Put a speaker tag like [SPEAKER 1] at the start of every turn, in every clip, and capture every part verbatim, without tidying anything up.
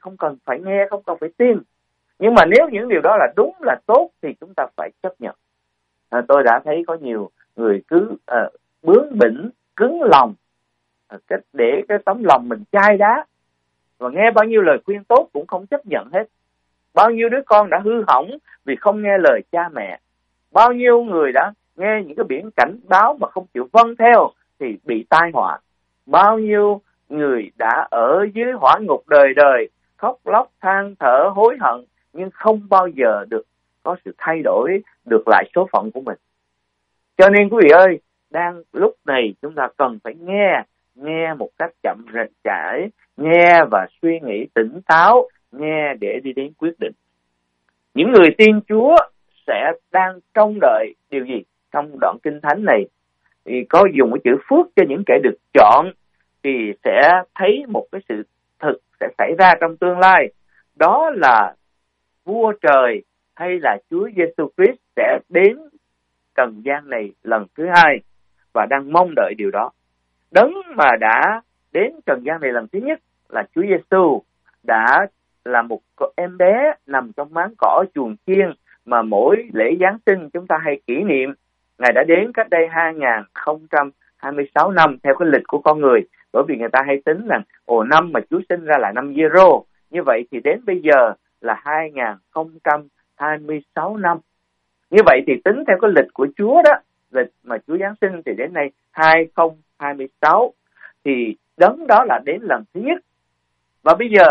[SPEAKER 1] không cần phải nghe, không cần phải tin. Nhưng mà nếu những điều đó là đúng, là tốt thì chúng ta phải chấp nhận. À, tôi đã thấy có nhiều người cứ à, bướng bỉnh, cứng lòng, à, cách để cái tấm lòng mình chai đá, và nghe bao nhiêu lời khuyên tốt cũng không chấp nhận hết. Bao nhiêu đứa con đã hư hỏng vì không nghe lời cha mẹ. Bao nhiêu người đã nghe những cái biển cảnh báo mà không chịu vâng theo thì bị tai họa. Bao nhiêu người đã ở dưới hỏa ngục đời đời, khóc lóc than thở hối hận, nhưng không bao giờ được có sự thay đổi được lại số phận của mình. Cho nên quý vị ơi, đang lúc này chúng ta cần phải nghe, nghe một cách chậm rãi, nghe và suy nghĩ tỉnh táo, nghe để đi đến quyết định. Những người tin Chúa sẽ đang trông đợi điều gì? Trong đoạn Kinh Thánh này thì có dùng cái chữ phước cho những kẻ được chọn, thì sẽ thấy một cái sự thực sẽ xảy ra trong tương lai. Đó là vua trời hay là Chúa Giêsu Christ sẽ đến trần gian này lần thứ hai, và đang mong đợi điều đó. Đấng mà đã đến trần gian này lần thứ nhất là Chúa Giêsu, đã là một em bé nằm trong máng cỏ chuồng chiên mà mỗi lễ Giáng sinh chúng ta hay kỷ niệm. Ngài đã đến cách đây hai nghìn không trăm hai mươi sáu năm theo cái lịch của con người, bởi vì người ta hay tính rằng ồ năm mà Chúa sinh ra là năm Giê-rô, như vậy thì đến bây giờ là hai nghìn không trăm hai mươi sáu năm. Như vậy thì tính theo cái lịch của Chúa đó, lịch mà Chúa Giáng sinh thì đến nay hai nghìn không trăm hai mươi sáu, thì đấng đó là đến lần thứ nhất. Và bây giờ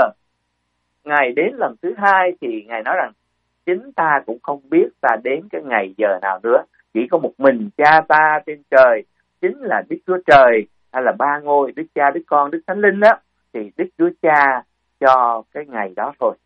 [SPEAKER 1] Ngài đến lần thứ hai thì Ngài nói rằng chính ta cũng không biết ta đến cái ngày giờ nào nữa, chỉ có một mình Cha ta trên trời, chính là Đức Chúa Trời hay là ba ngôi, Đức Cha, Đức Con, Đức Thánh Linh đó, thì Đức Chúa Cha cho cái ngày đó thôi.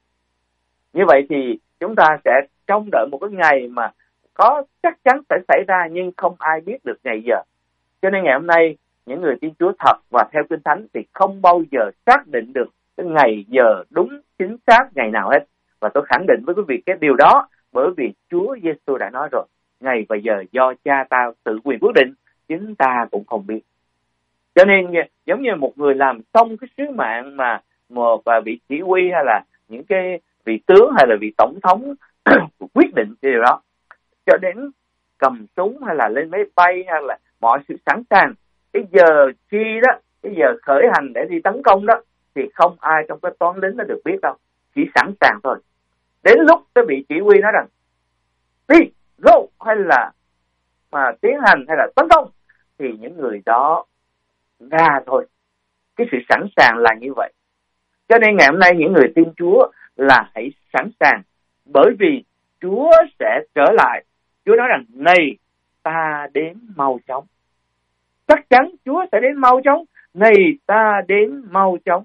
[SPEAKER 1] Như vậy thì chúng ta sẽ trông đợi một cái ngày mà có chắc chắn sẽ xảy ra, nhưng không ai biết được ngày giờ. Cho nên ngày hôm nay những người tin Chúa thật và theo Kinh Thánh thì không bao giờ xác định được cái ngày giờ đúng chính xác ngày nào hết. Và tôi khẳng định với quý vị cái điều đó, bởi vì Chúa Giêsu đã nói rồi, ngày và giờ do Cha ta tự quyền quyết định, chính ta cũng không biết. Cho nên giống như một người làm xong cái sứ mạng mà một vị chỉ huy hay là những cái vị tướng hay là vị tổng thống quyết định cái điều đó, cho đến cầm súng hay là lên máy bay hay là mọi sự sẵn sàng, cái giờ khi đó, cái giờ khởi hành để đi tấn công đó, thì không ai trong cái toán lính nó được biết đâu, chỉ sẵn sàng thôi. Đến lúc cái vị chỉ huy nói rằng đi, go, hay là mà tiến hành hay là tấn công, thì những người đó ra thôi. Cái sự sẵn sàng là như vậy. Cho nên ngày hôm nay những người tin Chúa là hãy sẵn sàng, bởi vì Chúa sẽ trở lại. Chúa nói rằng này ta đến mau chóng. Chắc chắn Chúa sẽ đến mau chóng. Này ta đến mau chóng.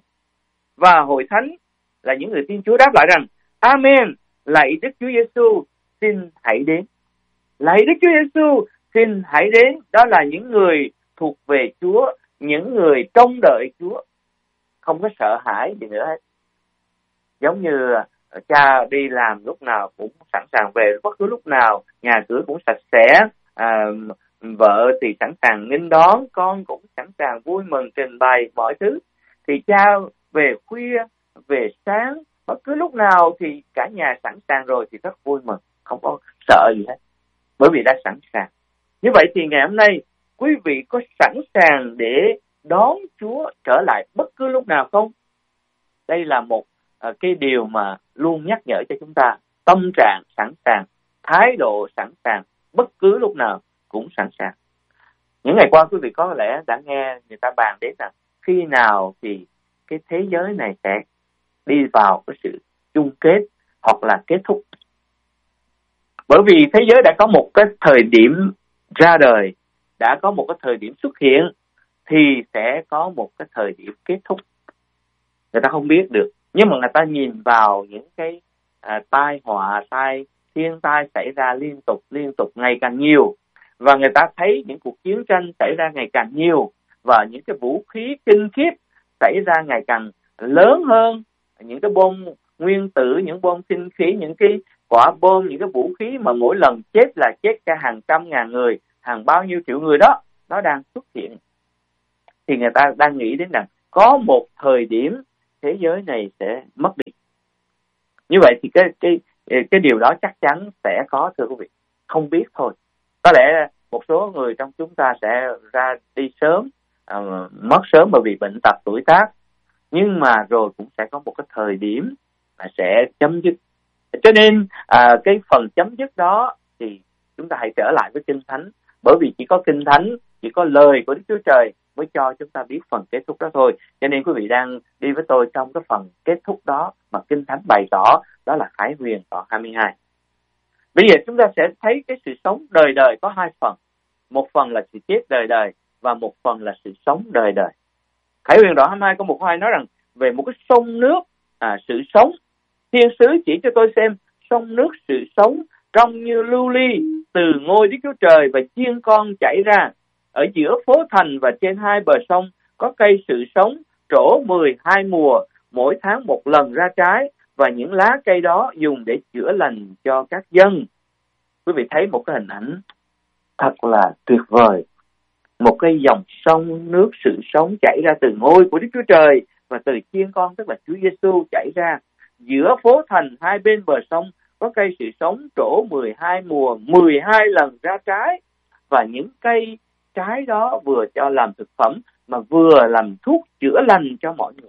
[SPEAKER 1] Và hội thánh là những người tin Chúa đáp lại rằng Amen, lạy Đức Chúa Giêsu, xin hãy đến. Lạy Đức Chúa Giêsu, xin hãy đến. Đó là những người thuộc về Chúa, những người trông đợi Chúa, không có sợ hãi gì nữa hết. Giống như cha đi làm lúc nào cũng sẵn sàng về bất cứ lúc nào, nhà cửa cũng sạch sẽ, à, vợ thì sẵn sàng nghênh đón, con cũng sẵn sàng vui mừng trình bày mọi thứ. Thì cha về khuya, về sáng, bất cứ lúc nào thì cả nhà sẵn sàng rồi thì rất vui mừng, không có sợ gì hết, bởi vì đã sẵn sàng. Như vậy thì ngày hôm nay quý vị có sẵn sàng để đón Chúa trở lại bất cứ lúc nào không? Đây là một uh, cái điều mà luôn nhắc nhở cho chúng ta, tâm trạng sẵn sàng, thái độ sẵn sàng, bất cứ lúc nào cũng sẵn sàng. Những ngày qua quý vị có lẽ đã nghe người ta bàn đến rằng khi nào thì cái thế giới này sẽ đi vào cái sự chung kết hoặc là kết thúc. Bởi vì thế giới đã có một cái thời điểm ra đời, đã có một cái thời điểm xuất hiện, thì sẽ có một cái thời điểm kết thúc. Người ta không biết được, nhưng mà người ta nhìn vào những cái à, tai họa, tai thiên tai xảy ra liên tục, liên tục ngày càng nhiều, và người ta thấy những cuộc chiến tranh xảy ra ngày càng nhiều, và những cái vũ khí kinh khiếp xảy ra ngày càng lớn hơn, những cái bom nguyên tử, những bom sinh khí, những cái quả bom, những cái vũ khí mà mỗi lần chết là chết cả hàng trăm ngàn người, hàng bao nhiêu triệu người đó, nó đang xuất hiện. Thì người ta đang nghĩ đến rằng có một thời điểm thế giới này sẽ mất đi. Như vậy thì cái cái cái điều đó chắc chắn sẽ có, thưa quý vị. Không biết thôi. Có lẽ một số người trong chúng ta sẽ ra đi sớm, uh, mất sớm bởi vì bệnh tật tuổi tác, nhưng mà rồi cũng sẽ có một cái thời điểm mà sẽ chấm dứt. Cho nên à, cái phần chấm dứt đó thì chúng ta hãy trở lại với Kinh Thánh, bởi vì chỉ có Kinh Thánh, chỉ có lời của Đức Chúa Trời mới cho chúng ta biết phần kết thúc đó thôi. Cho nên quý vị đang đi với tôi trong cái phần kết thúc đó mà Kinh Thánh bày tỏ, đó là Khải Huyền đoạn hai mươi hai. Bây giờ chúng ta sẽ thấy cái sự sống đời đời có hai phần. Một phần là sự chết đời đời và một phần là sự sống đời đời. Khải Huyền đoạn hai mươi hai có một hai nói rằng về một cái sông nước, à, sự sống. Thiên sứ chỉ cho tôi xem sông nước sự sống trong như lưu ly từ ngôi Đức Chúa Trời và chiên con chảy ra. Ở giữa phố thành và trên hai bờ sông có cây sự sống trổ mười hai mùa, mỗi tháng một lần ra trái, và những lá cây đó dùng để chữa lành cho các dân. Quý vị thấy một cái hình ảnh thật là tuyệt vời. Một cái dòng sông nước sự sống chảy ra từ ngôi của Đức Chúa Trời và từ chiên con, tức là Chúa Giêsu, chảy ra. Giữa phố thành hai bên bờ sông có cây sự sống trổ mười hai mùa, mười hai lần ra trái, và những cây trái đó vừa cho làm thực phẩm mà vừa làm thuốc chữa lành cho mọi người.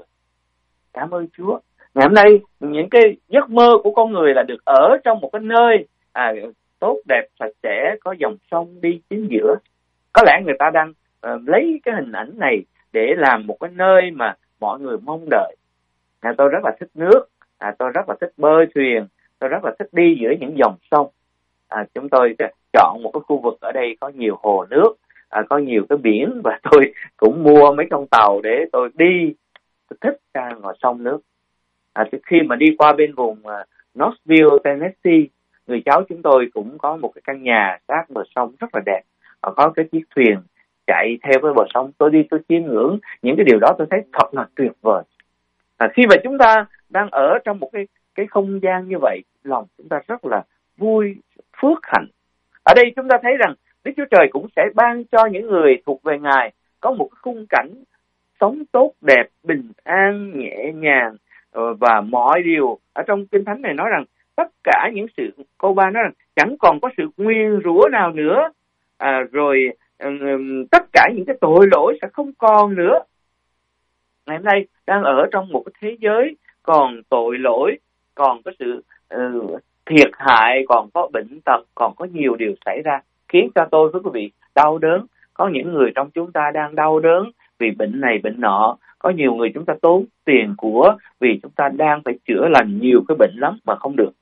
[SPEAKER 1] Cảm ơn Chúa. Ngày hôm nay những cái giấc mơ của con người là được ở trong một cái nơi à, tốt đẹp, sạch sẽ, có dòng sông đi chính giữa. Có lẽ người ta đang uh, lấy cái hình ảnh này để làm một cái nơi mà mọi người mong đợi. À, tôi rất là thích nước, à, tôi rất là thích bơi thuyền, tôi rất là thích đi giữa những dòng sông. À, chúng tôi chọn một cái khu vực ở đây có nhiều hồ nước, à, có nhiều cái biển, và tôi cũng mua mấy con tàu để tôi đi. Tôi thích ra ngoài sông nước. À, khi mà đi qua bên vùng uh, Knoxville, Tennessee, người cháu chúng tôi cũng có một cái căn nhà sát bờ sông rất là đẹp. Họ có cái chiếc thuyền chạy theo với bờ sông. Tôi đi tôi chiêm ngưỡng những cái điều đó, tôi thấy thật là tuyệt vời. À, khi mà chúng ta đang ở trong một cái cái không gian như vậy, lòng chúng ta rất là vui, phước hạnh. Ở đây chúng ta thấy rằng Đức Chúa Trời cũng sẽ ban cho những người thuộc về Ngài có một cái khung cảnh sống tốt đẹp, bình an, nhẹ nhàng, và mọi điều. Ở trong Kinh Thánh này nói rằng tất cả những sự, câu ba nói rằng chẳng còn có sự nguyên rủa nào nữa, à, rồi um, tất cả những cái tội lỗi sẽ không còn nữa. Ngày hôm nay đang ở trong một cái thế giới còn tội lỗi, còn có sự uh, thiệt hại, còn có bệnh tật, còn có nhiều điều xảy ra, khiến cho tôi với quý vị đau đớn. Có những người trong chúng ta đang đau đớn vì bệnh này bệnh nọ. Có nhiều người chúng ta tốn tiền của vì chúng ta đang phải chữa lành nhiều cái bệnh lắm mà không được.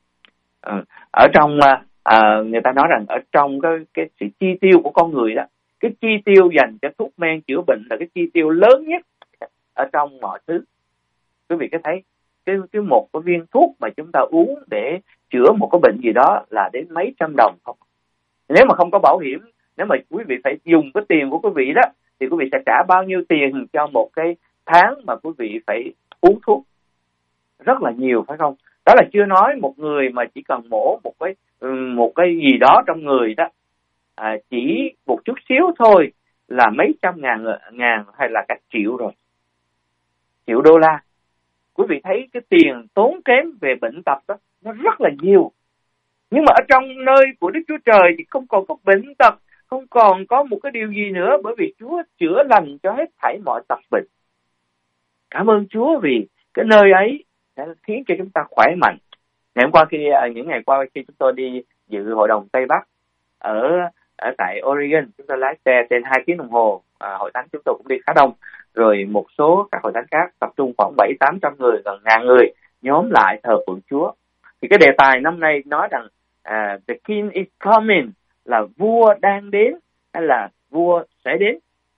[SPEAKER 1] À, ở trong à, người ta nói rằng ở trong cái, cái sự chi tiêu của con người đó, cái chi tiêu dành cho thuốc men chữa bệnh là cái chi tiêu lớn nhất ở trong mọi thứ. Quý vị có thấy cái, cái một cái viên thuốc mà chúng ta uống để chữa một cái bệnh gì đó là đến mấy trăm đồng không? Nếu mà không có bảo hiểm, nếu mà quý vị phải dùng cái tiền của quý vị đó, thì quý vị sẽ trả bao nhiêu tiền cho một cái tháng mà quý vị phải uống thuốc? Rất là nhiều, phải không? Đó là chưa nói một người mà chỉ cần mổ một cái một cái gì đó trong người đó, à, chỉ một chút xíu thôi là mấy trăm ngàn ngàn hay là cả triệu rồi, triệu đô la. Quý vị thấy cái tiền tốn kém về bệnh tật đó nó rất là nhiều. Nhưng mà ở trong nơi của Đức Chúa Trời thì không còn có bệnh tật, không còn có một cái điều gì nữa, bởi vì Chúa chữa lành cho hết thảy mọi tật bệnh. Cảm ơn Chúa vì cái nơi ấy đã khiến cho chúng ta khỏe mạnh. Ngày hôm qua khi những ngày qua khi chúng tôi đi dự hội đồng Tây Bắc ở ở tại Oregon, chúng tôi lái xe trên hai tiếng đồng hồ. À, hội thánh chúng tôi cũng đi khá đông, rồi một số các hội thánh khác tập trung khoảng bảy tám trăm người, gần ngàn người nhóm lại thờ phượng Chúa. Thì cái đề tài năm nay nói rằng uh, the King is coming, là vua đang đến hay là vua sẽ đến.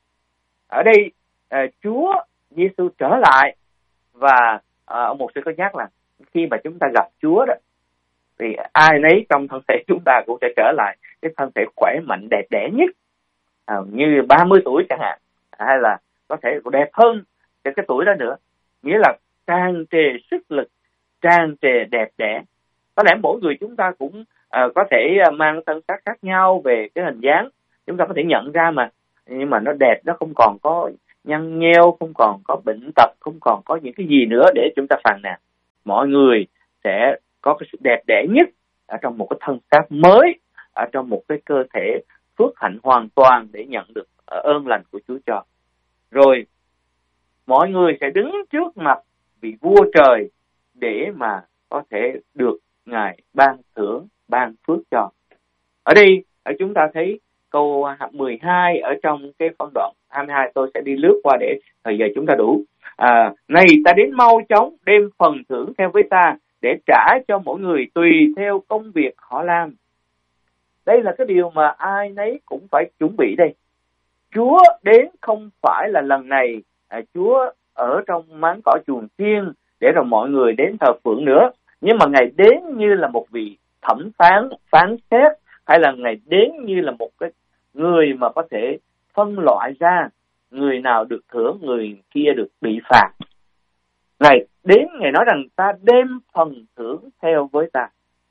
[SPEAKER 1] Ở đây uh, Chúa Giêsu trở lại, và uh, một sư có nhắc là khi mà chúng ta gặp Chúa đó thì ai nấy trong thân thể chúng ta cũng sẽ trở lại cái thân thể khỏe mạnh đẹp đẽ nhất, à, như ba mươi tuổi chẳng hạn, hay là có thể đẹp hơn cái, cái tuổi đó nữa, nghĩa là tràn trề sức lực, tràn trề đẹp đẽ. Có lẽ mỗi người chúng ta cũng uh, có thể mang thân xác khác nhau về cái hình dáng, chúng ta có thể nhận ra mà, nhưng mà nó đẹp, nó không còn có nhăn nheo, không còn có bệnh tật, không còn có những cái gì nữa để chúng ta phàn nàn. Mọi người sẽ có cái sự đẹp đẽ nhất ở trong một cái thân xác mới, ở trong một cái cơ thể phước hạnh hoàn toàn để nhận được ơn lành của Chúa cho. Rồi mọi người sẽ đứng trước mặt vị vua trời để mà có thể được Ngài ban thưởng, ban phước cho. Ở đây ở chúng ta thấy câu mười hai ở trong cái phân đoạn hai mươi hai, tôi sẽ đi lướt qua để thời giờ chúng ta đủ. À, này ta đến mau chóng đem phần thưởng theo với ta để trả cho mỗi người tùy theo công việc họ làm. Đây là cái điều mà ai nấy cũng phải chuẩn bị đây. Chúa đến không phải là lần này à, Chúa ở trong máng cỏ chuồng chiên để rồi mọi người đến thờ phượng nữa, nhưng mà Ngài đến như là một vị thẩm phán, phán xét, hay là Ngài đến như là một cái người mà có thể phân loại ra người nào được thưởng, người kia được bị phạt. Ngài đến, Ngài nói rằng ta đem phần thưởng theo với ta.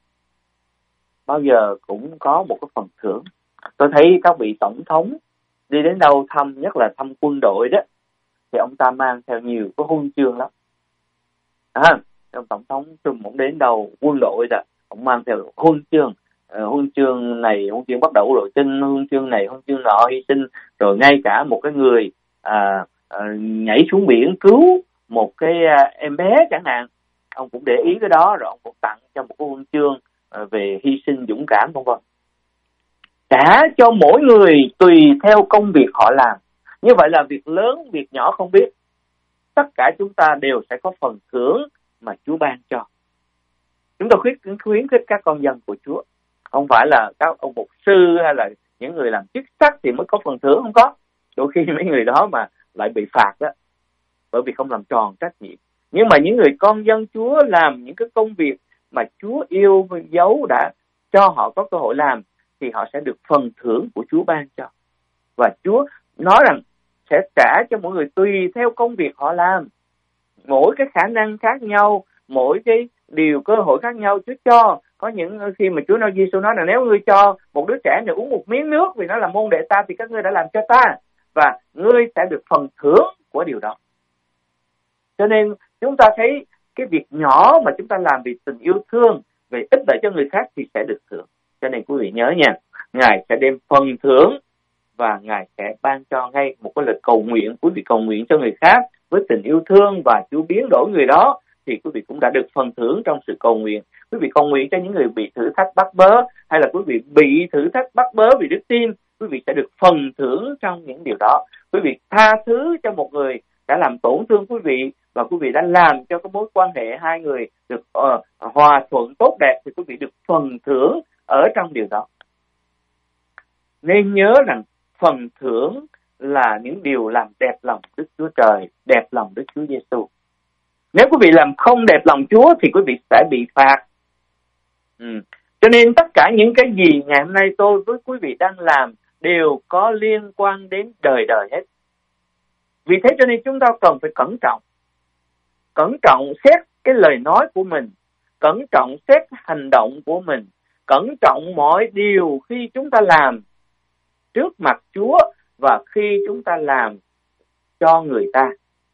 [SPEAKER 1] Bao giờ cũng có một cái phần thưởng. Tôi thấy các vị tổng thống đi đến đâu thăm, nhất là thăm quân đội đó, thì ông ta mang theo nhiều cái huân chương lắm. À, ông tổng thống Trump cũng đến đâu quân đội đó, ông mang theo huân chương. Uh, huân chương này, huân chương bắt đầu đội tinh, huân chương này, huân chương nọ hy sinh, rồi ngay cả một cái người à, à, nhảy xuống biển cứu một cái à, em bé chẳng hạn, ông cũng để ý cái đó, rồi ông cũng tặng cho một cái huân chương à, về hy sinh dũng cảm vân vân. Trả cho mỗi người tùy theo công việc họ làm. Như vậy là việc lớn, việc nhỏ không biết, tất cả chúng ta đều sẽ có phần thưởng mà Chúa ban cho. Chúng ta khuyến khuyến khích các con dân của Chúa, không phải là các ông mục sư hay là những người làm chức sắc thì mới có phần thưởng, không có. Đôi khi mấy người đó mà lại bị phạt đó, bởi vì không làm tròn trách nhiệm. Nhưng mà những người con dân Chúa làm những cái công việc mà Chúa yêu dấu đã cho họ có cơ hội làm, thì họ sẽ được phần thưởng của Chúa ban cho. Và Chúa nói rằng sẽ trả cho mỗi người tùy theo công việc họ làm. Mỗi cái khả năng khác nhau, mỗi cái điều cơ hội khác nhau Chúa cho. Có những khi mà Chúa nói, Giêsu nói là nếu ngươi cho một đứa trẻ này uống một miếng nước vì nó là môn đệ ta, thì các ngươi đã làm cho ta, và ngươi sẽ được phần thưởng của điều đó. Cho nên chúng ta thấy cái việc nhỏ mà chúng ta làm vì tình yêu thương, vì ích lợi cho người khác thì sẽ được thưởng. Cho nên quý vị nhớ nha, Ngài sẽ đem phần thưởng và Ngài sẽ ban cho ngay một cái lời cầu nguyện. Quý vị cầu nguyện cho người khác với tình yêu thương và Chúa biến đổi người đó, thì quý vị cũng đã được phần thưởng trong sự cầu nguyện. Quý vị cầu nguyện cho những người bị thử thách bắt bớ, hay là quý vị bị thử thách bắt bớ vì đức tin, quý vị sẽ được phần thưởng trong những điều đó. Quý vị tha thứ cho một người đã làm tổn thương quý vị, và quý vị đã làm cho cái mối quan hệ hai người được uh, hòa thuận tốt đẹp, thì quý vị được phần thưởng ở trong điều đó. Nên nhớ rằng phần thưởng là những điều làm đẹp lòng Đức Chúa Trời, đẹp lòng Đức Chúa Giêsu. Nếu quý vị làm không đẹp lòng Chúa thì quý vị sẽ bị phạt. Ừ. Cho nên tất cả những cái gì ngày hôm nay tôi với quý vị đang làm đều có liên quan đến đời đời hết. Vì thế cho nên chúng ta cần phải cẩn trọng. Cẩn trọng xét cái lời nói của mình, cẩn trọng xét hành động của mình, cẩn trọng mọi điều khi chúng ta làm trước mặt Chúa và khi chúng ta làm cho người ta.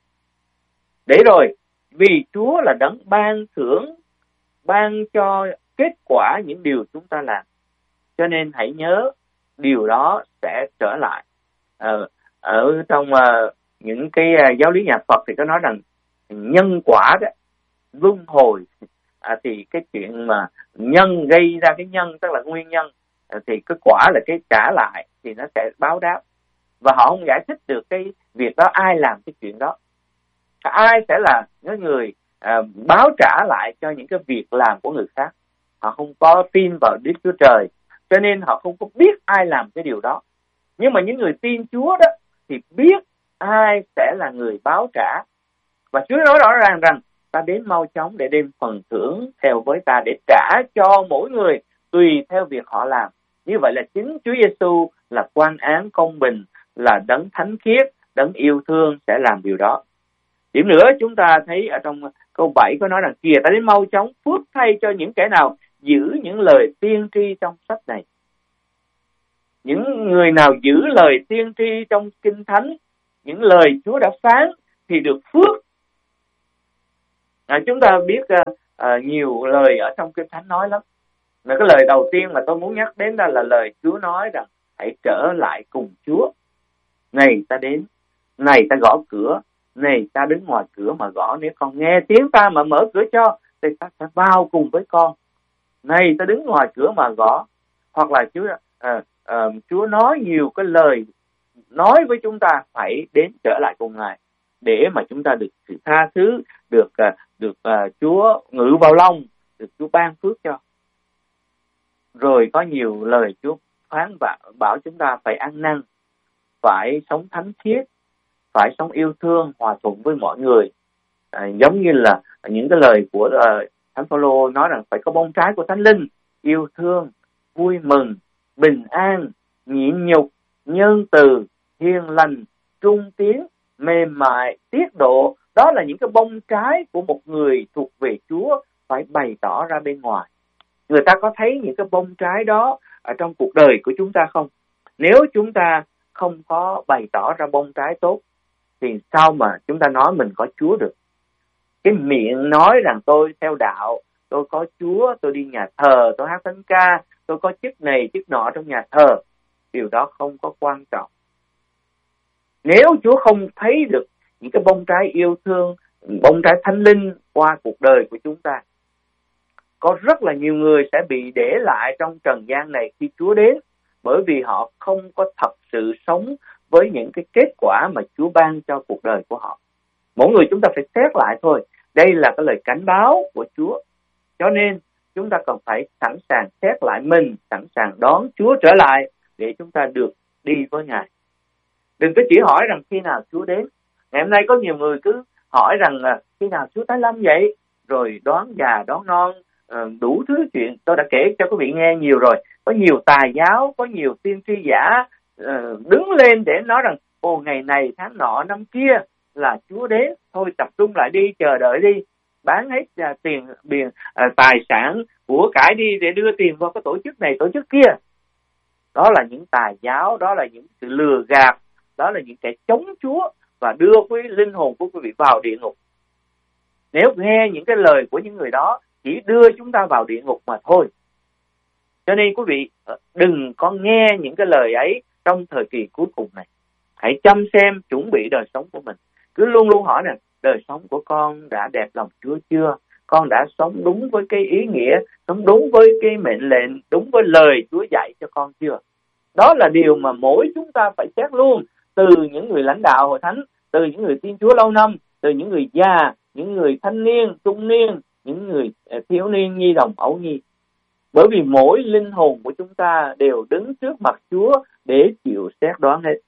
[SPEAKER 1] Để rồi, vì Chúa là đấng ban thưởng, ban cho kết quả những điều chúng ta làm. Cho nên hãy nhớ điều đó sẽ trở lại. Ở, ở trong uh, những cái uh, giáo lý nhà Phật thì có nói rằng nhân quả đó, luân hồi, à, thì cái chuyện mà nhân gây ra cái nhân, tức là nguyên nhân, à, thì cái quả là cái trả lại, thì nó sẽ báo đáp. Và họ không giải thích được cái việc đó ai làm cái chuyện đó. Ai sẽ là những người à, báo trả lại cho những cái việc làm của người khác. Họ không có tin vào Đức Chúa Trời, cho nên họ không có biết ai làm cái điều đó. Nhưng mà những người tin Chúa đó thì biết ai sẽ là người báo trả. Và Chúa nói rõ ràng rằng ta đến mau chóng để đem phần thưởng theo với ta, để trả cho mỗi người tùy theo việc họ làm. Như vậy là chính Chúa Giêsu là quan án công bình, là đấng thánh khiết, đấng yêu thương sẽ làm điều đó. Điểm nữa chúng ta thấy ở trong câu bảy có nói rằng kìa ta đến mau chóng, phước thay cho những kẻ nào giữ những lời tiên tri trong sách này. Những người nào giữ lời tiên tri trong Kinh Thánh, những lời Chúa đã phán thì được phước. À, chúng ta biết à, à, nhiều lời ở trong Kinh Thánh nói lắm. Mà cái lời đầu tiên mà tôi muốn nhắc đến đó là lời Chúa nói rằng hãy trở lại cùng Chúa. Này ta đến, này ta gõ cửa, này ta đứng ngoài cửa mà gõ, nếu con nghe tiếng ta mà mở cửa cho thì ta sẽ vào cùng với con. Này ta đứng ngoài cửa mà gõ. Hoặc là Chúa à, à, Chúa nói nhiều cái lời nói với chúng ta phải đến trở lại cùng Ngài để mà chúng ta được sự tha thứ, được à, được à, Chúa ngự vào lòng, được Chúa ban phước cho. Rồi có nhiều lời Chúa phán bảo, bảo chúng ta phải ăn năn, phải sống thánh khiết, phải sống yêu thương, hòa thuận với mọi người. À, giống như là những cái lời của uh, Thánh Phaolô nói rằng phải có bông trái của Thánh Linh: yêu thương, vui mừng, bình an, nhịn nhục, nhân từ, hiền lành, trung tín, mềm mại, tiết độ. Đó là những cái bông trái của một người thuộc về Chúa phải bày tỏ ra bên ngoài. Người ta có thấy những cái bông trái đó ở trong cuộc đời của chúng ta không? Nếu chúng ta không có bày tỏ ra bông trái tốt thì sao mà chúng ta nói mình có Chúa được? Cái miệng nói rằng tôi theo đạo, tôi có Chúa, tôi đi nhà thờ, tôi hát thánh ca, tôi có chức này chức nọ trong nhà thờ, điều đó không có quan trọng. Nếu Chúa không thấy được những cái bông trái yêu thương, bông trái thánh linh qua cuộc đời của chúng ta, có rất là nhiều người sẽ bị để lại trong trần gian này khi Chúa đến, bởi vì họ không có thật sự sống với những cái kết quả mà Chúa ban cho cuộc đời của họ. Mỗi người chúng ta phải xét lại thôi. Đây là cái lời cảnh báo của Chúa. Cho nên chúng ta cần phải sẵn sàng xét lại mình, sẵn sàng đón Chúa trở lại để chúng ta được đi với Ngài. Đừng có chỉ hỏi rằng khi nào Chúa đến. Ngày hôm nay có nhiều người cứ hỏi rằng là khi nào Chúa tái lâm vậy, rồi đoán già đoán non, đủ thứ chuyện. Tôi đã kể cho quý vị nghe nhiều rồi. Có nhiều tài giáo, có nhiều tiên tri giả đứng lên để nói rằng ồ, ngày này tháng nọ năm kia là Chúa đến. Thôi tập trung lại đi, chờ đợi đi, bán hết uh, tiền tiền uh, tài sản của cải đi để đưa tiền vào cái tổ chức này tổ chức kia. Đó là những tài giáo, đó là những sự lừa gạt, đó là những kẻ chống Chúa và đưa cái linh hồn của quý vị vào địa ngục. Nếu nghe những cái lời của những người đó chỉ đưa chúng ta vào địa ngục mà thôi. Cho nên quý vị đừng có nghe những cái lời ấy trong thời kỳ cuối cùng này. Hãy chăm xem, chuẩn bị đời sống của mình. Cứ luôn luôn hỏi nè, đời sống của con đã đẹp lòng Chúa chưa? Con đã sống đúng với cái ý nghĩa, sống đúng với cái mệnh lệnh, đúng với lời Chúa dạy cho con chưa? Đó là điều mà mỗi chúng ta phải xét luôn. Từ những người lãnh đạo hội thánh, từ những người tin Chúa lâu năm, từ những người già, những người thanh niên, trung niên, những người thiếu niên, nhi đồng, ấu nhi. Bởi vì mỗi linh hồn của chúng ta đều đứng trước mặt Chúa để chịu xét đoán hết.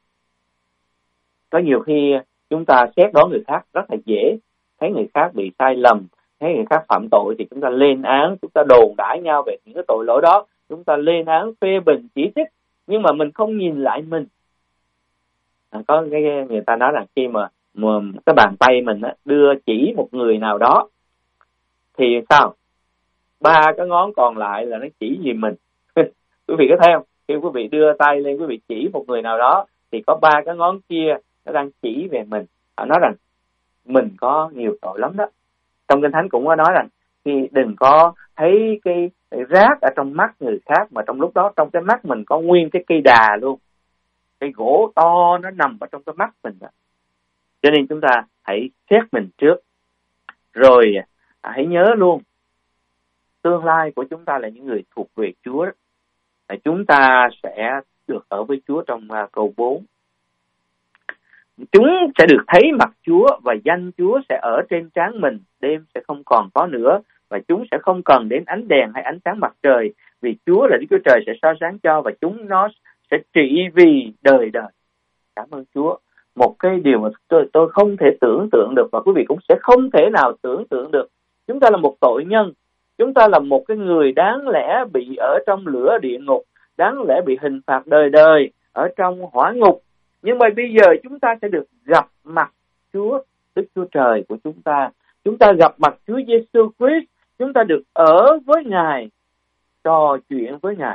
[SPEAKER 1] Có nhiều khi chúng ta xét đoán người khác rất là dễ. Thấy người khác bị sai lầm, thấy người khác phạm tội thì chúng ta lên án, chúng ta đồn đãi nhau về những cái tội lỗi đó. Chúng ta lên án, phê bình, chỉ trích. Nhưng mà mình không nhìn lại mình. À, có cái người ta nói rằng khi mà, mà cái bàn tay mình á, đưa chỉ một người nào đó thì sao? Ba cái ngón còn lại là nó chỉ gì mình. Quý vị có thấy không? Khi quý vị đưa tay lên quý vị chỉ một người nào đó thì có ba cái ngón kia nó đang chỉ về mình. Họ nói rằng mình có nhiều tội lắm đó. Trong Kinh Thánh cũng có nói rằng khi đừng có thấy cái, cái rác ở trong mắt người khác mà trong lúc đó trong cái mắt mình có nguyên cái cây đà luôn. Cây gỗ to nó nằm ở trong cái mắt mình đó. Cho nên chúng ta hãy xét mình trước. Rồi hãy nhớ luôn, tương lai của chúng ta là những người thuộc về Chúa đó. Chúng ta sẽ được ở với Chúa trong uh, câu bốn. Chúng sẽ được thấy mặt Chúa và danh Chúa sẽ ở trên trán mình, đêm sẽ không còn có nữa, và chúng sẽ không cần đến ánh đèn hay ánh sáng mặt trời, vì Chúa là Đức Chúa Trời sẽ soi sáng cho, và chúng nó sẽ trị vì đời đời. Cảm ơn Chúa. Một cái điều mà tôi, tôi không thể tưởng tượng được, và quý vị cũng sẽ không thể nào tưởng tượng được. Chúng ta là một tội nhân, chúng ta là một cái người đáng lẽ bị ở trong lửa địa ngục, đáng lẽ bị hình phạt đời đời ở trong hỏa ngục. Nhưng mà bây giờ chúng ta sẽ được gặp mặt Chúa, Đức Chúa Trời của chúng ta. Chúng ta gặp mặt Chúa Giêsu Christ, chúng ta được ở với Ngài, trò chuyện với Ngài.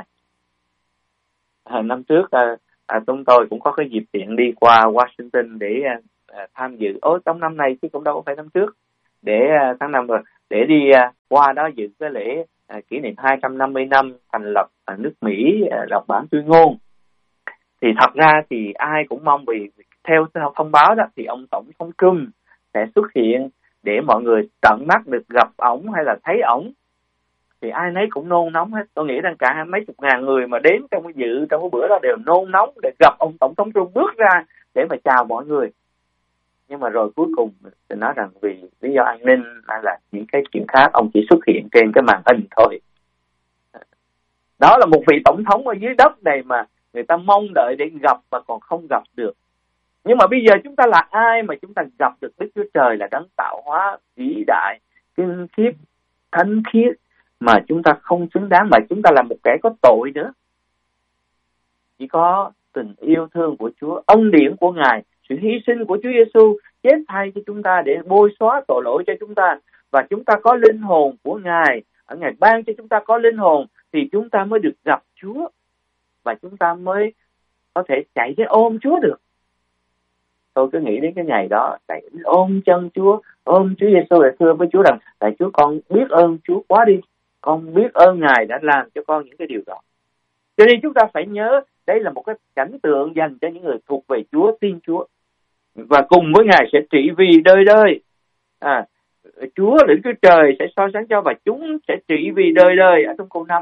[SPEAKER 1] À, năm trước à, à, chúng tôi cũng có cái dịp tiện đi qua Washington để à, tham dự. Ôi, trong năm này chứ cũng đâu có phải năm trước. để uh, tháng năm rồi, để đi uh, qua đó dự cái lễ uh, kỷ niệm hai trăm năm mươi năm thành lập uh, nước Mỹ, uh, đọc bản tuyên ngôn. Thì thật ra thì ai cũng mong, vì theo thông báo đó thì ông Tổng thống Trump sẽ xuất hiện để mọi người tận mắt được gặp ổng hay là thấy ổng. Thì ai nấy cũng nôn nóng hết. Tôi nghĩ rằng cả mấy chục ngàn người mà đến trong cái dự trong cái bữa đó đều nôn nóng để gặp ông Tổng thống Trump bước ra để mà chào mọi người. Nhưng mà rồi cuối cùng thì nói rằng vì lý do an ninh hay là những cái chuyện khác, ông chỉ xuất hiện trên cái màn hình thôi. Đó là một vị tổng thống ở dưới đất này mà người ta mong đợi để gặp mà còn không gặp được. Nhưng mà bây giờ chúng ta là ai mà chúng ta gặp được Đức Chúa Trời là đấng tạo hóa vĩ đại, kinh khiết, thánh khiết, mà chúng ta không xứng đáng, mà chúng ta là một kẻ có tội nữa. Chỉ có tình yêu thương của Chúa, ân điển của Ngài, sự hy sinh của Chúa Giêsu chết thay cho chúng ta để bôi xóa tội lỗi cho chúng ta, và chúng ta có linh hồn của Ngài, ở Ngài ban cho chúng ta có linh hồn thì chúng ta mới được gặp Chúa, và chúng ta mới có thể chạy đến ôm Chúa được. Tôi cứ nghĩ đến cái ngày đó, chạy ôm chân Chúa, ôm Chúa Giêsu để thưa với Chúa rằng: tại Chúa, con biết ơn Chúa quá đi, con biết ơn Ngài đã làm cho con những cái điều đó. Cho nên chúng ta phải nhớ đây là một cái cảnh tượng dành cho những người thuộc về Chúa, tin Chúa, và cùng với Ngài sẽ trị vì đời đời. À, Chúa Đức Chúa Trời sẽ soi sáng cho, và chúng sẽ trị vì đời đời ở trong câu năm.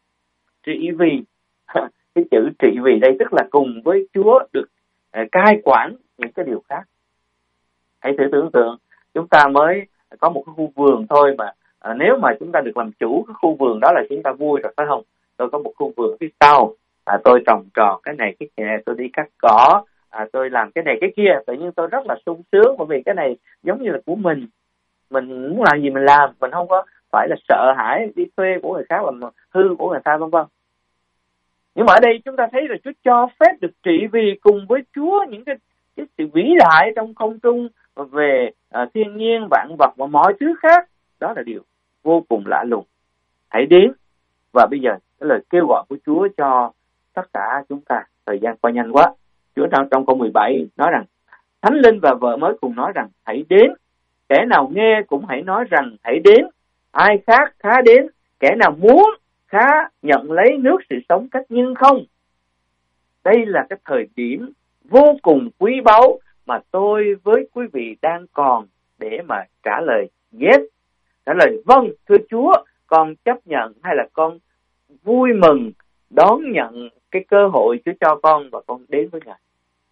[SPEAKER 1] Trị vì, cái chữ trị vì đây tức là cùng với Chúa được uh, cai quản những cái điều khác. Hãy thử tưởng tượng chúng ta mới có một cái khu vườn thôi mà à, nếu mà chúng ta được làm chủ cái khu vườn đó là chúng ta vui rồi, phải không? Tôi có một khu vườn phía sau, à, tôi trồng trọt cái này cái kia, tôi đi cắt cỏ, à, tôi làm cái này cái kia, tự nhiên tôi rất là sung sướng, bởi vì cái này giống như là của mình, mình muốn làm gì mình làm, mình không có phải là sợ hãi đi thuê của người khác làm hư của người ta, vân vân. Nhưng mà ở đây chúng ta thấy là Chúa cho phép được trị vì cùng với Chúa những cái, cái sự vĩ đại trong không trung về uh, thiên nhiên, vạn vật và mọi thứ khác. Đó là điều vô cùng lạ lùng. Hãy đến. Và bây giờ cái lời kêu gọi của Chúa cho tất cả chúng ta, thời gian qua nhanh quá. Chúa trong, trong câu mười bảy nói rằng: Thánh Linh và vợ mới cùng nói rằng hãy đến. Kẻ nào nghe cũng hãy nói rằng hãy đến. Ai khác khá đến. Kẻ nào muốn khá nhận lấy nước sự sống cách nhưng không. Đây là cái thời điểm vô cùng quý báu mà tôi với quý vị đang còn để mà trả lời yes, trả lời vâng thưa Chúa, con chấp nhận, hay là con vui mừng đón nhận cái cơ hội Chúa cho con và con đến với Ngài.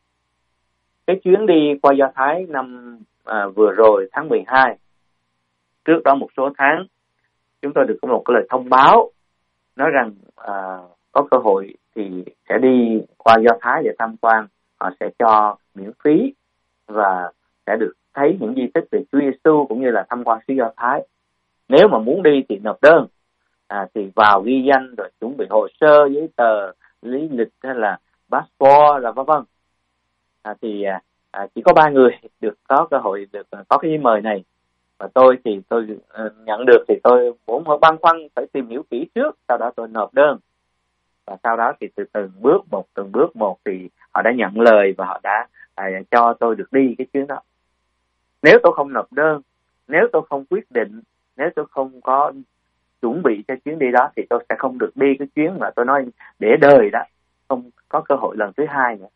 [SPEAKER 1] Cái chuyến đi qua Do Thái năm à, vừa rồi tháng mười hai, trước đó một số tháng, chúng tôi được có một cái lời thông báo nói rằng à, có cơ hội thì sẽ đi qua Do Thái để tham quan, họ sẽ cho miễn phí và sẽ được thấy những di tích về Chúa Giêsu cũng như là tham quan xứ Do Thái. Nếu mà muốn đi thì nộp đơn, à, thì vào ghi danh rồi chuẩn bị hồ sơ, giấy tờ, lý lịch hay là passport là vân vân. À, thì à, chỉ có ba người được có cơ hội được có cái mời này, và tôi thì tôi uh, nhận được thì tôi muốn băn khoăn phải tìm hiểu kỹ trước, sau đó tôi nộp đơn, và sau đó thì từ từng bước một từng bước một thì họ đã nhận lời và họ đã à, cho tôi được đi cái chuyến đó. Nếu tôi không nộp đơn, nếu tôi không quyết định, nếu tôi không có chuẩn bị cho chuyến đi đó thì tôi sẽ không được đi cái chuyến mà tôi nói để đời đó, không có cơ hội lần thứ hai nữa.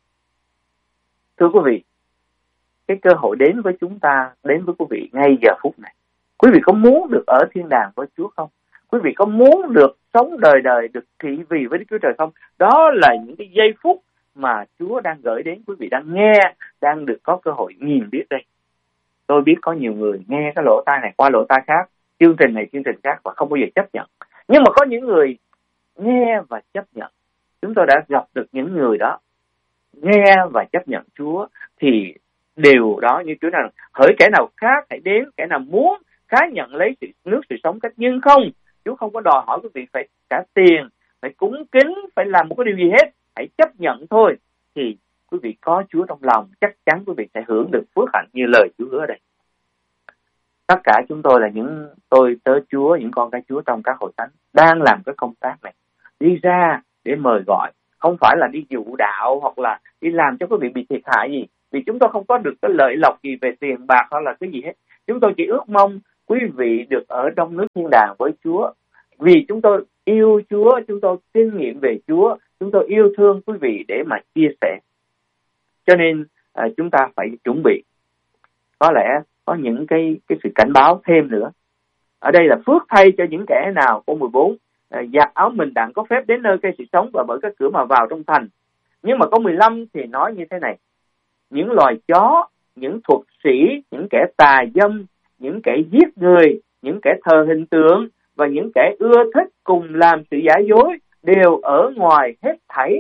[SPEAKER 1] Thưa quý vị, cái cơ hội đến với chúng ta, đến với quý vị ngay giờ phút này. Quý vị có muốn được ở thiên đàng với Chúa không? Quý vị có muốn được sống đời đời, được trị vì với Đức Chúa Trời không? Đó là những cái giây phút mà Chúa đang gửi đến quý vị, đang nghe, đang được có cơ hội nhìn biết đây. Tôi biết có nhiều người nghe cái lỗ tai này qua lỗ tai khác, chương trình này chương trình khác và không bao giờ chấp nhận. Nhưng mà có những người nghe và chấp nhận. Chúng tôi đã gặp được những người đó nghe và chấp nhận Chúa, thì điều đó như Chúa nói, hỡi kẻ nào khác hãy đến, kẻ nào muốn khá nhận lấy sự, nước sự sống cách nhưng không. Chúa không có đòi hỏi quý vị phải trả tiền, phải cúng kính, phải làm một cái điều gì hết. Hãy chấp nhận thôi, thì quý vị có Chúa trong lòng, chắc chắn quý vị sẽ hưởng được phước hạnh như lời Chúa hứa đây. Tất cả chúng tôi là những tôi tớ Chúa, những con cái Chúa trong các hội thánh đang làm cái công tác này, đi ra để mời gọi, không phải là đi dụ đạo hoặc là đi làm cho quý vị bị thiệt hại gì, vì chúng tôi không có được cái lợi lộc gì về tiền bạc hoặc là cái gì hết. Chúng tôi chỉ ước mong quý vị được ở trong nước thiên đàng với Chúa. Vì chúng tôi yêu Chúa, chúng tôi kinh nghiệm về Chúa, chúng tôi yêu thương quý vị để mà chia sẻ. Cho nên à, chúng ta phải chuẩn bị. Có lẽ có những cái, cái sự cảnh báo thêm nữa. Ở đây là phước thay cho những kẻ nào. Câu mười bốn, à, giặt áo mình đặng có phép đến nơi cây sự sống và bởi các cửa mà vào trong thành. Nhưng mà câu mười lăm thì nói như thế này: những loài chó, những thuật sĩ, những kẻ tà dâm, những kẻ giết người, những kẻ thờ hình tượng và những kẻ ưa thích cùng làm sự giả dối đều ở ngoài hết thảy.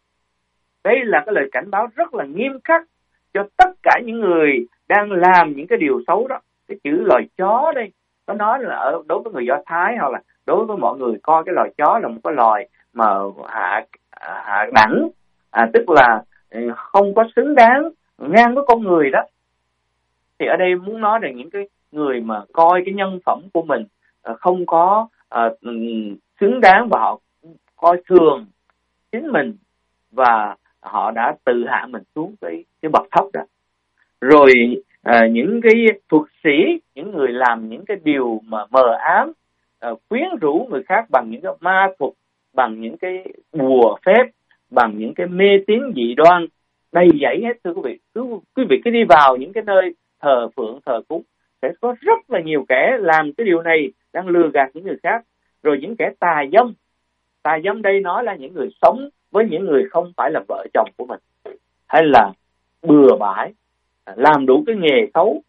[SPEAKER 1] Đây là cái lời cảnh báo rất là nghiêm khắc cho tất cả những người đang làm những cái điều xấu đó. Cái chữ loài chó đây, có nói là ở đối với người Do Thái hoặc là đối với mọi người coi cái loài chó là một cái loài mà hạ hạ đẳng, à, tức là không có xứng đáng ngang với con người đó. Thì ở đây muốn nói là những cái người mà coi cái nhân phẩm của mình không có uh, xứng đáng và họ coi thường chính mình và họ đã tự hạ mình xuống cái, cái bậc thấp đó. Rồi à, những cái thuật sĩ, những người làm những cái điều mà mờ ám, à, quyến rũ người khác bằng những cái ma thuật, bằng những cái bùa phép, bằng những cái mê tín dị đoan, đầy dẫy hết. Thưa quý vị, cứ, quý vị cứ đi vào những cái nơi thờ phượng, thờ cúng, sẽ có rất là nhiều kẻ làm cái điều này, đang lừa gạt những người khác. Rồi những kẻ tà dâm, tà dâm đây nói là những người sống với những người không phải là vợ chồng của mình, hay là bừa bãi, làm đủ cái nghề xấu,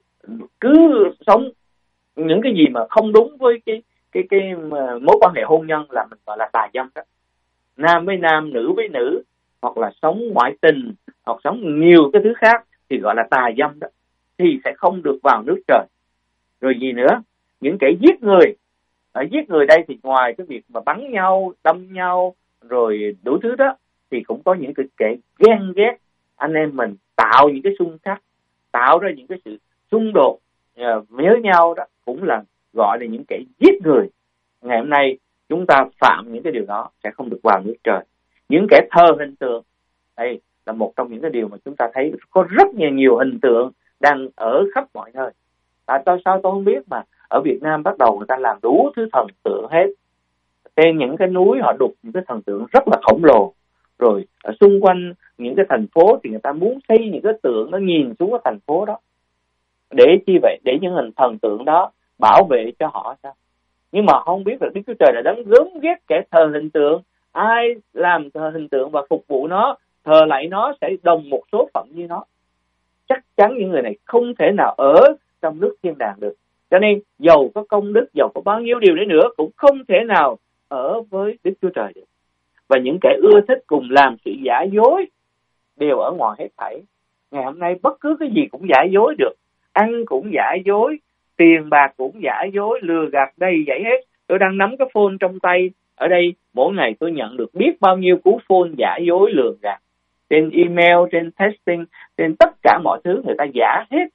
[SPEAKER 1] cứ sống những cái gì mà không đúng với cái cái cái mối quan hệ hôn nhân là mình gọi là tà dâm đó. Nam với nam, nữ với nữ, hoặc là sống ngoại tình, hoặc sống nhiều cái thứ khác thì gọi là tà dâm đó, thì sẽ không được vào nước trời. Rồi gì nữa? Những kẻ giết người. Ở giết người đây thì ngoài cái việc mà bắn nhau, đâm nhau, rồi đủ thứ đó, thì cũng có những cái kẻ ghen ghét anh em mình, tạo những cái xung khắc, tạo ra những cái sự xung đột uh, với nhau đó, cũng là gọi là những kẻ giết người. Ngày hôm nay chúng ta phạm những cái điều đó sẽ không được vào nước trời. Những kẻ thờ hình tượng, đây là một trong những cái điều mà chúng ta thấy có rất nhiều, nhiều hình tượng đang ở khắp mọi nơi. Tại sao sao tôi không biết mà ở Việt Nam bắt đầu người ta làm đủ thứ thần tượng hết. Trên những cái núi họ đục những cái thần tượng rất là khổng lồ. Rồi ở xung quanh những cái thành phố thì người ta muốn xây những cái tượng nó nhìn xuống cái thành phố đó. Để chi vậy? Để những hình thần tượng đó bảo vệ cho họ sao? Nhưng mà không biết là Đức Chúa Trời đã đấng gớm ghét kẻ thờ hình tượng. Ai làm thờ hình tượng và phục vụ nó, thờ lạy nó sẽ đồng một số phận như nó. Chắc chắn những người này không thể nào ở trong nước thiên đàng được. Cho nên dầu có công đức, dầu có bao nhiêu điều đấy nữa cũng không thể nào ở với Đức Chúa Trời được. Và những kẻ ưa thích cùng làm sự giả dối đều ở ngoài hết thảy. Ngày hôm nay bất cứ cái gì cũng giả dối được. Ăn cũng giả dối, tiền bạc cũng giả dối, lừa gạt đầy dẫy hết. Tôi đang nắm cái phone trong tay. Ở đây mỗi ngày tôi nhận được biết bao nhiêu cú phone giả dối lừa gạt. Trên email, trên texting, trên tất cả mọi thứ người ta giả hết.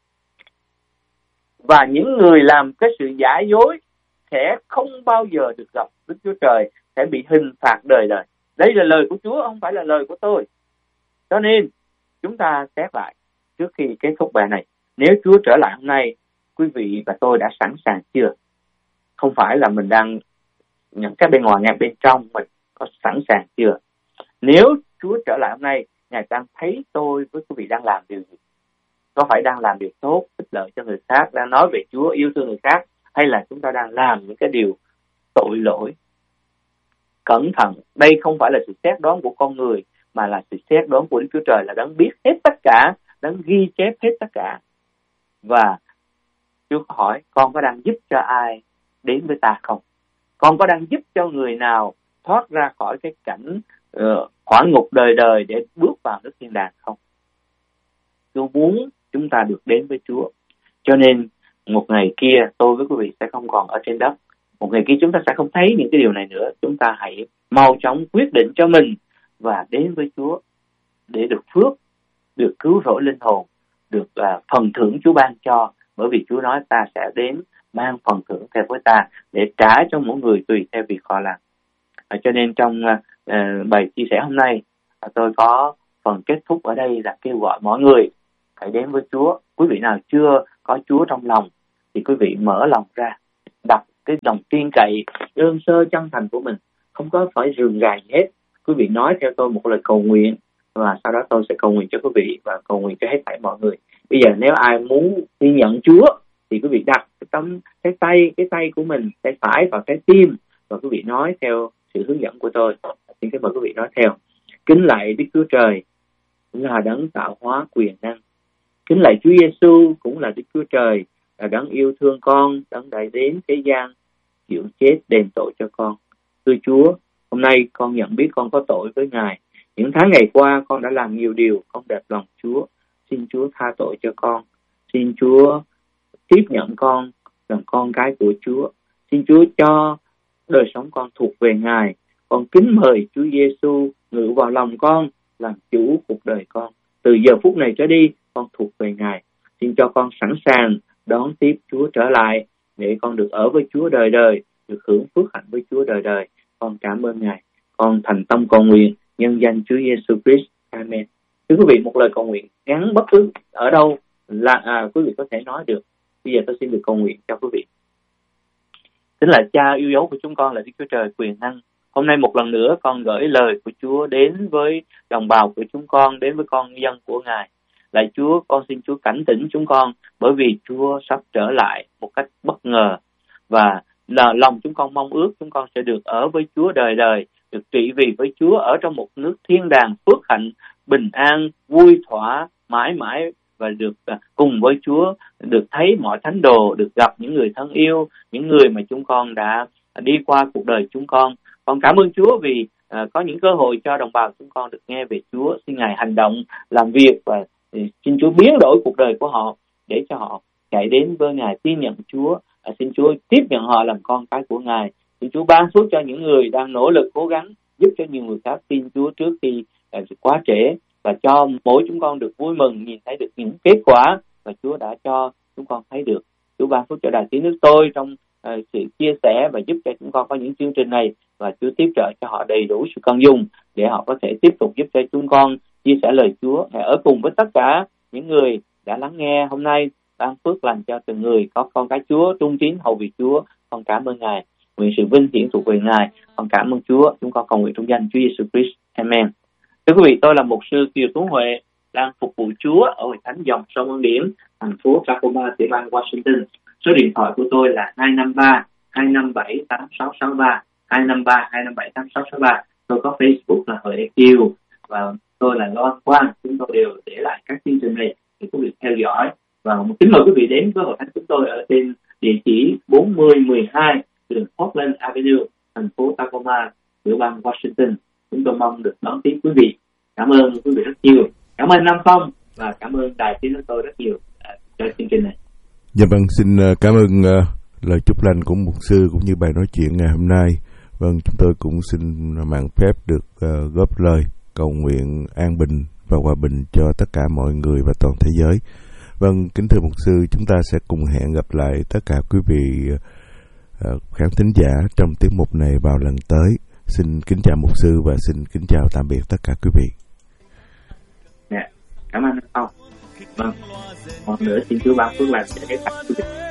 [SPEAKER 1] Và những người làm cái sự giả dối sẽ không bao giờ được gặp Đức Chúa Trời, sẽ bị hình phạt đời đời. Đây là lời của Chúa, không phải là lời của tôi. Cho nên chúng ta xét lại trước khi kết thúc bài này. Nếu Chúa trở lại hôm nay, quý vị và tôi đã sẵn sàng chưa? Không phải là mình đang những cái bên ngoài, ngay bên trong mình có sẵn sàng chưa? Nếu Chúa trở lại hôm nay, Ngài đang thấy tôi với quý vị đang làm điều gì? Có phải đang làm điều tốt, ích lợi cho người khác, đang nói về Chúa, yêu thương người khác, hay là chúng ta đang làm những cái điều tội lỗi? Cẩn thận, đây không phải là sự xét đoán của con người, mà là sự xét đoán của Đức Chúa Trời, là đấng biết hết tất cả, đấng ghi chép hết tất cả. Và Chúa hỏi, con có đang giúp cho ai đến với ta không? Con có đang giúp cho người nào thoát ra khỏi cái cảnh uh, hỏa ngục đời đời để bước vào nước thiên đàng không? Chúa muốn chúng ta được đến với Chúa. Cho nên một ngày kia tôi với quý vị sẽ không còn ở trên đất. Một ngày kia chúng ta sẽ không thấy những cái điều này nữa. Chúng ta hãy mau chóng quyết định cho mình và đến với Chúa để được phước, được cứu rỗi linh hồn, được uh, phần thưởng Chúa ban cho. Bởi vì Chúa nói ta sẽ đến mang phần thưởng theo với ta để trả cho mỗi người tùy theo việc họ làm. Uh, cho nên trong uh, bài chia sẻ hôm nay, uh, tôi có phần kết thúc ở đây là kêu gọi mọi người hãy đến với Chúa quý vị nào chưa có Chúa trong lòng thì quý vị mở lòng ra, đặt cái lòng tin cậy đơn sơ chân thành của mình, không có phải rườm rà gì hết. Quý vị nói theo tôi một lời cầu nguyện và sau đó tôi sẽ cầu nguyện cho quý vị và cầu nguyện cho hết thảy mọi người. Bây giờ nếu ai muốn tin nhận Chúa thì quý vị đặt cái tấm cái tay cái tay của mình, tay phải vào trái tim và quý vị nói theo sự hướng dẫn của tôi. Xin kính mời quý vị nói theo: kính lạy Đức Chúa Trời là đấng tạo hóa quyền năng. Kính lạy Chúa Giêsu cũng là Đức Chúa Trời, là đấng yêu thương con, đấng đã đến thế gian chịu chết đền tội cho con. Thưa Chúa, hôm nay con nhận biết con có tội với Ngài. Những tháng ngày qua con đã làm nhiều điều không đẹp lòng Chúa. Xin Chúa tha tội cho con. Xin Chúa tiếp nhận con làm con cái của Chúa. Xin Chúa cho đời sống con thuộc về Ngài. Con kính mời Chúa Giêsu ngự vào lòng con, làm chủ cuộc đời con. Từ giờ phút này trở đi, con thuộc về Ngài. Xin cho con sẵn sàng đón tiếp Chúa trở lại để con được ở với Chúa đời đời, được hưởng phước hạnh với Chúa đời đời. Con cảm ơn Ngài. Con thành tâm cầu nguyện nhân danh Chúa Giêsu Christ. Amen. Thưa quý vị, một lời cầu nguyện ngắn bất cứ ở đâu là à, quý vị có thể nói được. Bây giờ tôi xin được cầu nguyện cho quý vị. Chính là Cha yêu dấu của chúng con là Đức Chúa Trời quyền năng. Hôm nay một lần nữa con gửi lời của Chúa đến với đồng bào của chúng con, đến với con dân của Ngài. Lạy Chúa, con xin Chúa cảnh tỉnh chúng con, bởi vì Chúa sắp trở lại một cách bất ngờ. Và là lòng chúng con mong ước chúng con sẽ được ở với Chúa đời đời, được trị vì với Chúa ở trong một nước thiên đàng phước hạnh, bình an, vui thỏa, mãi mãi, và được cùng với Chúa, được thấy mọi thánh đồ, được gặp những người thân yêu, những người mà chúng con đã đi qua cuộc đời chúng con. Con cảm ơn Chúa vì uh, có những cơ hội cho đồng bào chúng con được nghe về Chúa. Xin Ngài hành động, làm việc và uh, xin Chúa biến đổi cuộc đời của họ để cho họ chạy đến với Ngài, tin nhận Chúa. Uh, xin Chúa tiếp nhận họ làm con cái của Ngài. Xin Chúa ban phước cho những người đang nỗ lực cố gắng giúp cho nhiều người khác tin Chúa trước khi uh, quá trễ, và cho mỗi chúng con được vui mừng nhìn thấy được những kết quả và Chúa đã cho chúng con thấy được. Chúa ban phước cho Đài Tiếng Nước Tôi trong uh, sự chia sẻ và giúp cho chúng con có những chương trình này, và Chúa tiếp trợ cho họ đầy đủ sự cần dùng để họ có thể tiếp tục giúp cho chúng con chia sẻ lời Chúa. Hãy ở cùng với tất cả những người đã lắng nghe hôm nay, ban phước lành cho từng người có con cái Chúa trung tín hầu việc Chúa. Con cảm ơn Ngài, nguyện sự vinh hiển thuộc về Ngài. Con cảm ơn Chúa. Chúng con cầu nguyện trong danh Chúa Giêsu Christ. Amen. Thưa quý vị, tôi là mục sư Kiều Tuấn Huệ, đang phục vụ Chúa ở hội thánh dòng sông Ân Điển, thành phố Tacoma, tiểu bang Washington. Số điện thoại của tôi là hai năm ba hai năm bảy tám sáu sáu ba, hai năm ba hai năm bảy tám sáu sáu ba. Tôi có Facebook là Huệ Kiều và tôi là Loan Quang. Chúng tôi đều để lại các chương trình này để quý vị theo dõi. Và kính mời quý vị đến với hội thánh chúng tôi ở trên địa chỉ bốn mươi mười hai đường Portland Avenue, thành phố Tacoma, tiểu bang Washington. Chúng tôi mong được đón tiếp quý vị. Cảm ơn quý vị rất nhiều. Cảm ơn Nam Phong và cảm ơn Đài Tiếng Nói Tôi rất nhiều uh, cho chương trình này.
[SPEAKER 2] Dạ vâng, xin uh, cảm ơn uh, lời chúc lành của mục sư cũng như bài nói chuyện ngày hôm nay. Vâng, chúng tôi cũng xin mạng phép được uh, góp lời cầu nguyện an bình và hòa bình cho tất cả mọi người và toàn thế giới. Vâng, kính thưa mục sư, chúng ta sẽ cùng hẹn gặp lại tất cả quý vị uh, khán thính giả trong tiết mục này vào lần tới. Xin kính chào mục sư và xin kính chào tạm biệt tất cả quý vị.
[SPEAKER 1] Dạ, cảm ơn ông. Vâng, một nữa xin Chúa ban phước lành để các quý vị.